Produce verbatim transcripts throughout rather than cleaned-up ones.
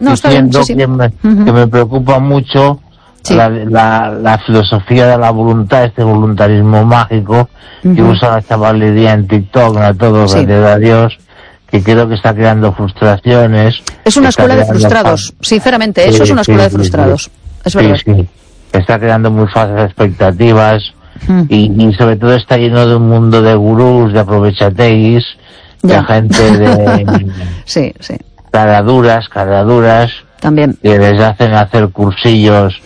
no, diciendo bien, sí, sí. Que, me, uh-huh. que me preocupa mucho sí. la, la, la filosofía de la voluntad, este voluntarismo mágico uh-huh. que usa la chavalería en TikTok, a todos, sí. gracias a Dios, que creo que está creando frustraciones. Es una escuela de frustrados, fa- sinceramente, eso sí, es una escuela sí, de frustrados, sí, es verdad. Sí, sí, está creando muy falsas expectativas uh-huh. y, y sobre todo está lleno de un mundo de gurús, de aprovechateis, de gente de... sí, sí. caraduras, caraduras, también. Que les hacen hacer cursillos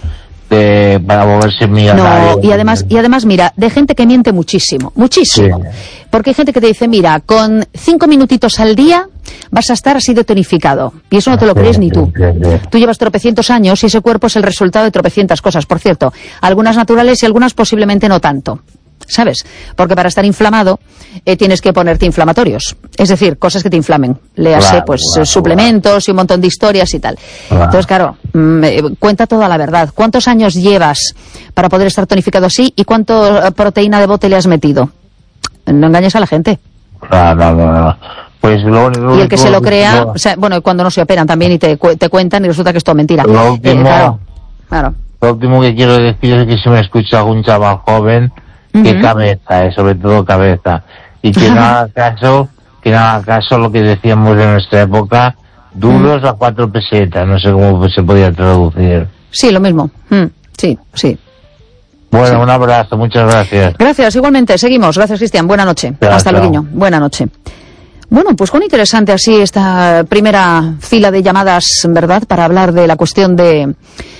de, para moverse millonarios. No, y además, y además, mira, de gente que miente muchísimo, muchísimo. Sí. Porque hay gente que te dice, mira, con cinco minutitos al día vas a estar así de tonificado. Y eso no te lo crees ni tú. Tú llevas tropecientos años y ese cuerpo es el resultado de tropecientas cosas. Por cierto, algunas naturales y algunas posiblemente no tanto. ¿Sabes? Porque para estar inflamado eh, tienes que ponerte inflamatorios. Es decir, cosas que te inflamen. Léase, claro, pues, claro, suplementos claro. y un montón de historias y tal. Claro. Entonces, claro, mmm, cuenta toda la verdad. ¿Cuántos años llevas para poder estar tonificado así y cuánto proteína de bote le has metido? No engañes a la gente. Claro, claro. Pues lo, lo, y el que lo, se lo crea, lo, o sea, bueno, cuando no se operan también y te, te cuentan y resulta que es todo mentira. Lo último, eh, claro, claro. Lo último que quiero decir es que si me escucha algún chaval joven, que uh-huh. cabeza, eh, sobre todo cabeza, y que no haga caso, que no haga caso a lo que decíamos en nuestra época, duros uh-huh. a cuatro pesetas, no sé cómo se podía traducir. Sí, lo mismo, mm, sí, sí. Bueno, sí. Un abrazo, muchas gracias. Gracias, igualmente, seguimos, gracias Cristian, buena noche, chao, hasta chao. luego, buena noche. Bueno, pues con interesante así esta primera fila de llamadas, ¿verdad?, para hablar de la cuestión de...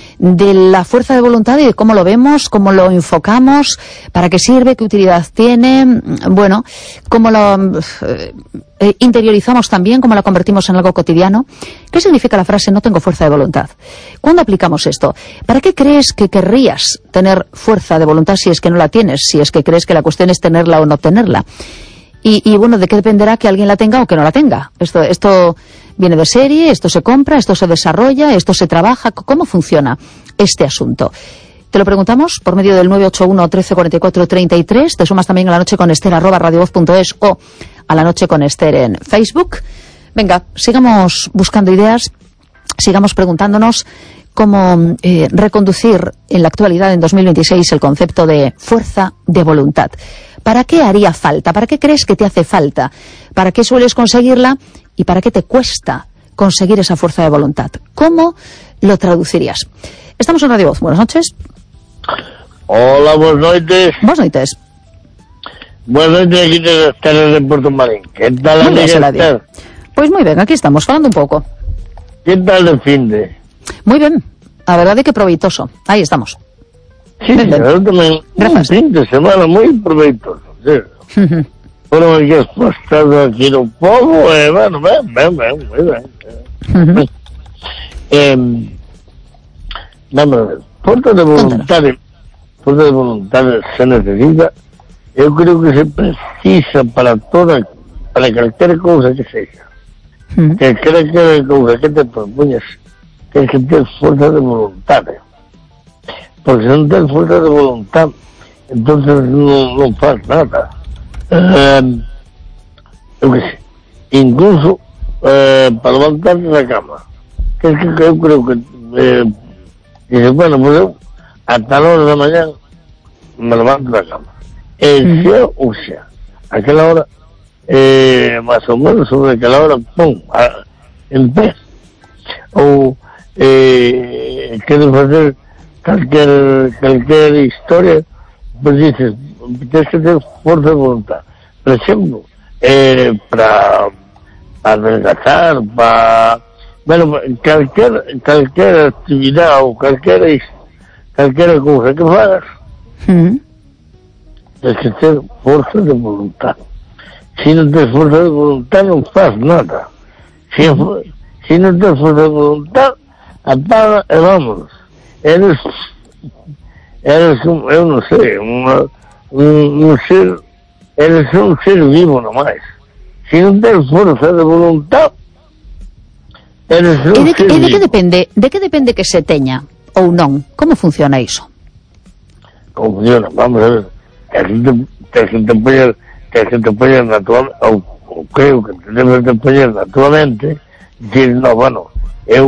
de la fuerza de voluntad y de cómo lo vemos, cómo lo enfocamos, para qué sirve, qué utilidad tiene, bueno, cómo lo eh, interiorizamos también, cómo la convertimos en algo cotidiano. ¿Qué significa la frase no tengo fuerza de voluntad? ¿Cuándo aplicamos esto? ¿Para qué crees que querrías tener fuerza de voluntad si es que no la tienes, si es que crees que la cuestión es tenerla o no tenerla? Y, y bueno, ¿de qué dependerá que alguien la tenga o que no la tenga? Esto, esto viene de serie, esto se compra, esto se desarrolla, esto se trabaja. ¿Cómo funciona este asunto? Te lo preguntamos por medio del nueve ocho uno, trece cuarenta y cuatro, treinta y tres. Te sumas también a la noche con Esther arroba radiovoz punto es o a la noche con Esther en Facebook. Venga, sigamos buscando ideas, sigamos preguntándonos cómo eh, reconducir en la actualidad, en dos mil veintiséis, el concepto de fuerza de voluntad. ¿Para qué haría falta? ¿Para qué crees que te hace falta? ¿Para qué sueles conseguirla? ¿Y para qué te cuesta conseguir esa fuerza de voluntad? ¿Cómo lo traducirías? Estamos en Radio Voz. Buenas noches. Hola, buenas noches. Buenas noches. Buenas noches, aquí de Esther de Puerto Marín. ¿Qué tal, amiga Esther? Pues muy bien, aquí estamos, hablando un poco. ¿Qué tal el fin de? Muy bien, la verdad es que proveitoso. Ahí estamos. Sí, bien, bien. Yo también. Gracias. Un fin de semana muy proveitoso, sí. Bueno, aquí has pasado aquí un poco, eh, bueno, ven, ven, ven, muy bien. Uh-huh. eh, vamos a ver, fuerza de voluntad, fuerza de voluntad se necesita, yo creo que se precisa para toda, para cualquier cosa que sea. Uh-huh. Que cualquier cosa que te propongas, tienes que tener fuerza de voluntad. Porque si no tienes fuerza de voluntad, entonces no, no pasa nada. Eh, yo qué sé, incluso eh, para levantarte de la cama, que es que yo creo que eh, dice, bueno, pues yo a tal hora de la mañana me levanto de la cama, el sea o sea, a aquella hora eh, más o menos sobre aquella hora pum, a, empieza o eh, quieres hacer cualquier cualquier historia, pues dices, tienes que tener fuerza de voluntad. Por ejemplo, eh, para, para adelgazar, para... Bueno, cualquier, cualquier actividad o cualquier, cualquier cosa que hagas, ¿Mm? tienes que tener fuerza de voluntad. Si no tienes fuerza de voluntad, no haces nada. Si, si no tienes fuerza de voluntad, apaga el vámonos. Eres... Eres un, yo no sé, un, un, un ser, eres un ser vivo nomás. Si no tienes fuerza de voluntad, eres un e de, ser e de vivo. que depende, de que depende que se teña ou non? Como funciona iso? Como funciona, vamos a ver, que se te, que se te puede, que se te puede naturalmente, ou, ou creo que te debes de poñer naturalmente, decir, no, bueno, eu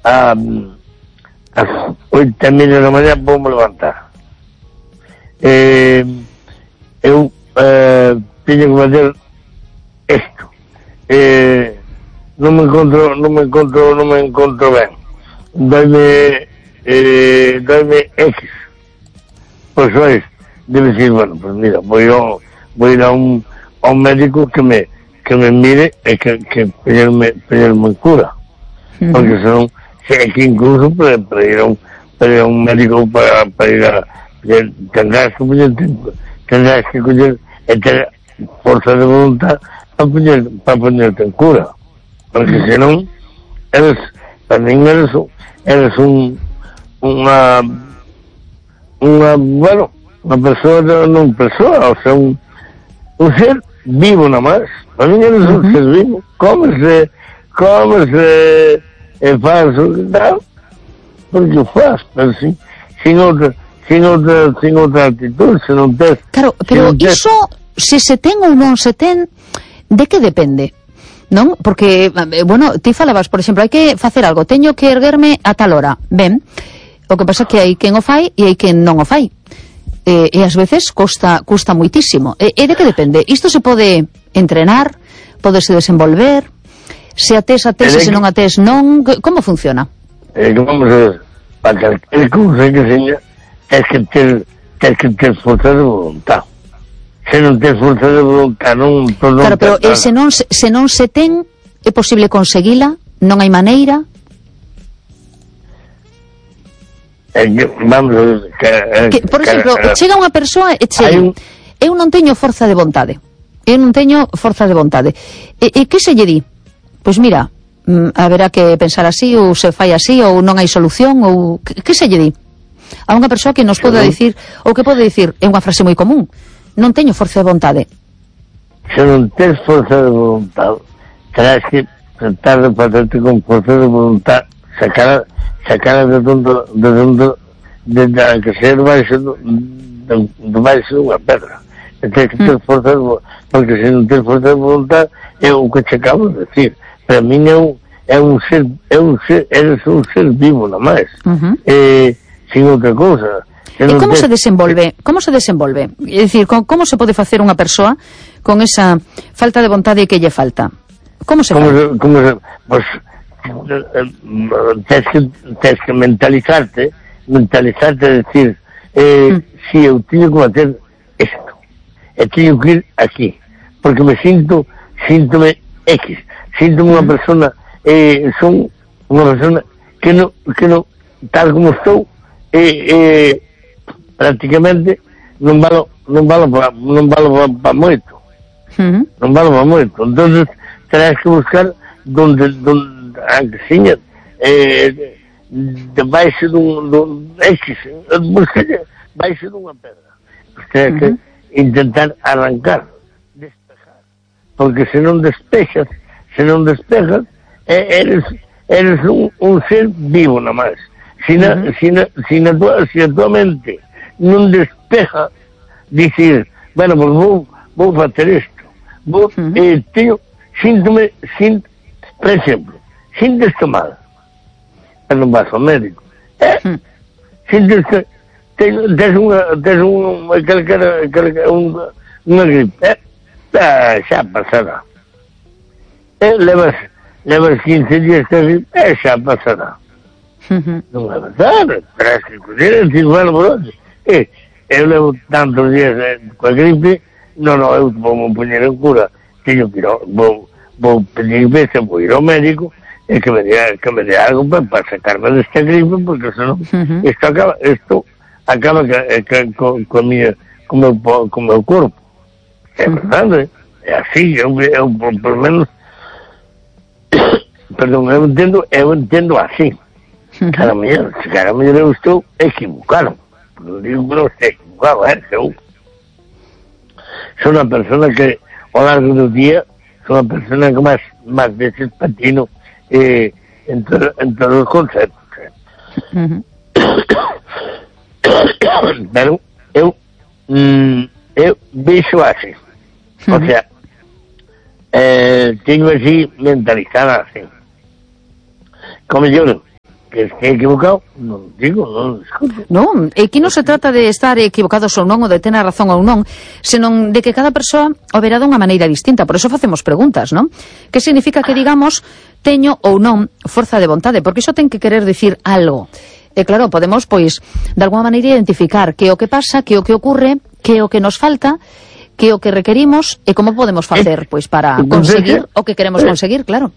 a, as oito e media da manhã vou me levantar. Eh, eu eh, teño que fazer isto. Eh, non me encontro, non me encontro, non me encontro ben. Dai-me, eh, dai-me X. Pois sois, debe decir, bueno, pues mira, voy a, voy a ir a un, a un médico que me, que me mire e que, que pedirme, pedirme cura. Uh-huh. Porque senón, é que incluso para, para ir a un, para ir a un médico para, para ir a, tendrás que poñer, tendrás que coller e ter forza de voluntad para poñer, para poñerte en cura. Porque uh-huh. senón, eres, para min eres, eres un, unha, unha, bueno, unha persoa, non persoa, o sea, un, un ser vivo nada máis. Para min eres uh-huh. un ser vivo. Cómese, cómese, e faz o que tal, porque o faz, pero sin, sin outra, sin outra, sin outra actitud, se non tes... Claro, pero tes... iso, se se ten ou non se ten, de que depende? Non? Porque, bueno, ti falabas, por exemplo, hai que facer algo, teño que erguerme a tal hora, ben, o que pasa que hai quen o fai e hai quen non o fai. E, e ás veces costa, custa moitísimo. E, e de que depende? Isto se pode entrenar, podese desenvolver, se a tes a tes e se non a tes non, como funciona? É que vamos a ver, para calquer cousa que seña, tens que ter, tens que ter forza de voluntad. Se non tes forza de voluntad, non... non claro, pero eh, se, non, se non se ten, é posible conseguila? Non hai maneira? É que, vamos a ver... Que, que, por exemplo, que, chega unha persoa e che un... eu non teño forza de vontade. Eu non teño forza de vontade. E, e que se lle di? Pois mira, haberá que pensar así, ou se fai así, ou non hai solución, ou... Que, que se lle di? A unha persoa que nos pode dicir, ou que pode dicir, é unha frase moi común, non teño forza de vontade. Se non tens forza de vontade, terás que tratar de facerte con forza de vontade, sacar, sacar de donde, de donde, de, de, de que ser baixo, de, de baixo dunha pedra. E tens que ter forza de vontade, porque se non tens forza de vontade, é o que te acabo de decir. Para mí é un, é un ser, é un ser, eres un ser vivo, nada máis. Uh-huh. Eh, sin outra cousa. E como te... se desenvolve? Como se desenvolve? É dicir, como se pode facer unha persoa con esa falta de vontade que lle falta? Como se como fai? Se, como se, pues, tens que, tens que mentalizarte, mentalizarte a decir, eh, mm. si eu teño que facer isto, e teño que ir aquí, porque me sinto, síntome X, síntome unha persona, eh, son unha persona que non, que non, tal como estou, eh, eh, prácticamente non valo, non valo para, non valo para, para moito, uh-huh. non valo para moito, entonces terás que buscar donde, donde aunque seña, eh, debaixo dun, dun X, buscar debaixo dunha pedra, terás uh-huh. que intentar arrancar, despejar, porque se non despexas, se non despejas, eh, eres, eres un, un ser vivo nada máis. Si na, uh-huh. si na, si na tua, si a tua mente non despeja, dicir, bueno, pues vou, vou facer isto, vou, uh-huh. eh, teño, síntome, sint, por exemplo, sintes mal, pero non vas ao médico, eh, uh-huh. sintes que tes unha, tes unha, calquera, calquera, unha, unha gripe, eh, ah, xa pasará, eh, levas, levas quince días que gripe, eh, xa pasará. Uh-huh. Non é verdade, terás que coller e dicir, bueno, por onde? Eh, eu levo tantos días eh, coa gripe, non, non, eu vou me poñer en cura, teño que ir ao, vou, vou pedir veces, vou ir ao médico, e que me dé, que me dé algo para, para sacarme desta gripe, porque senón, uh-huh. isto acaba, isto acaba que, que, co, co, minha, co, meu, co meu corpo. É verdade, é así, eu, eu por, por menos, perdón, eu entendo, eu entendo así. Cara mellor, se cara mellor eu estou equivocado. Non digo que non estou equivocado, eh? Eu sou unha persona que, ao largo do día, sou unha persona que máis, máis veces patino eh, en, to, en todos os conceptos. Eh? Uh-huh. Pero eu, mm, eu vexo así. Uh-huh. O sea, eh, teño así mentalizada así. Como mellor, que esté equivocado, non digo, non discuto. Non, aquí non se trata de estar equivocados ou non, ou de tener razón ou non, senón de que cada persoa o verá dunha maneira distinta. Por eso facemos preguntas, non? Que significa que digamos teño ou non forza de vontade, porque iso ten que querer dicir algo. E claro, podemos, pois, de alguma maneira identificar que o que pasa, que o que ocurre, que o que nos falta, que o que requerimos e como podemos facer, pois, para conseguir o que queremos conseguir, claro.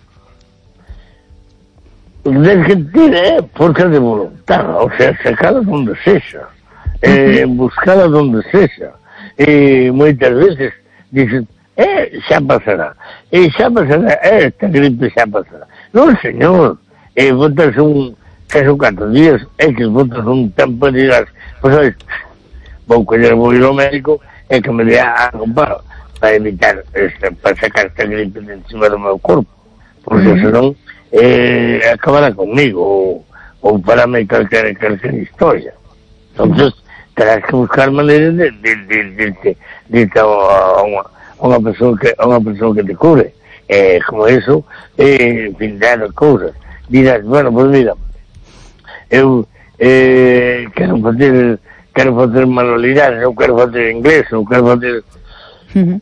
Tens que ter eh, forza de voluntad, o sea, sacala donde sexa, eh, buscala donde sexa. E moitas veces dicen, eh, xa pasará, e xa pasará, eh, esta gripe xa pasará. Non, señor, eh, botas un, tres ou catro días, é que botas un tempo e digas, pois, pues, vou coller, vou ir ao médico, é que me dê algo para, para evitar, este, para sacar esta gripe de encima do meu corpo, porque uh-huh. senón eh, acabará conmigo, ou, ou para me calquer, calquer historia. Entonces, terás que buscar maneiras de, de, de, de, de, de, de a unha, unha persoa que, a unha persoa que te cure, eh, como eso, eh, en fin, dar cousas. Dirás, bueno, pues mira, eu eh, quero facer quero facer manualidades, eu quero facer inglés, eu quero facer uh-huh.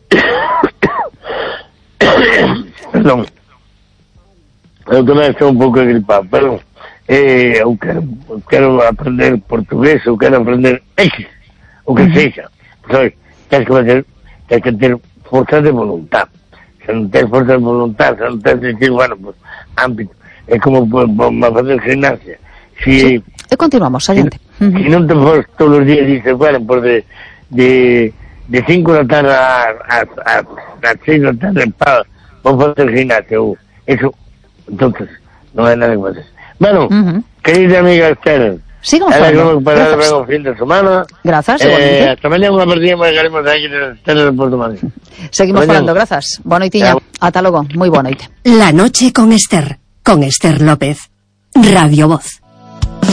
perdón, eu tamén estou un pouco agripado, perdón, eh, eu quero, quero aprender portugués, eu quero aprender X, o que uh-huh. sexa, pois, tens que facer, tens que ter forza de voluntad, se non tens forza de voluntad, se non tens de decir, bueno, pues, ámbito, é como para facer gimnasia, si sí. E continuamos, adiante. Si, uh-huh. si non te fores todos os días e dices, bueno, pues de de de cinco da tarde a a a, a seis da tarde para vou facer gimnasia, ou eso, entonces non hai nada que facer. Bueno, uh-huh. querida amiga Esther, sigamos falando. Para el buen fin de semana. Grazas, eh, hasta mañana unha partida máis garemos aquí en Esther de Porto Madrid. Seguimos falando, grazas. Boa noitiña. Ata logo, moi boa noite. La noche con Esther, con Esther López. Radio Voz.